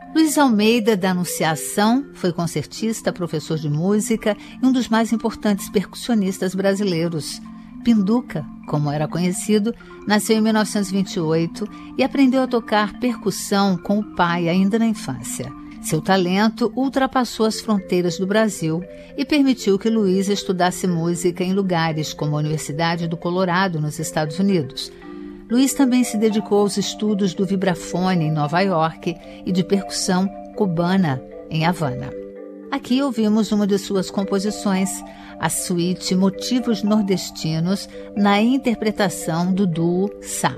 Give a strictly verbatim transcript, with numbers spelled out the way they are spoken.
Luiz Almeida da Anunciação foi concertista, professor de música e um dos mais importantes percussionistas brasileiros. Pinduca, como era conhecido, nasceu em mil novecentos e vinte e oito e aprendeu a tocar percussão com o pai ainda na infância. Seu talento ultrapassou as fronteiras do Brasil e permitiu que Luiz estudasse música em lugares como a Universidade do Colorado, nos Estados Unidos. Luiz também se dedicou aos estudos do vibrafone em Nova York e de percussão cubana em Havana. Aqui ouvimos uma de suas composições, a suíte Motivos Nordestinos, na interpretação do duo Sá.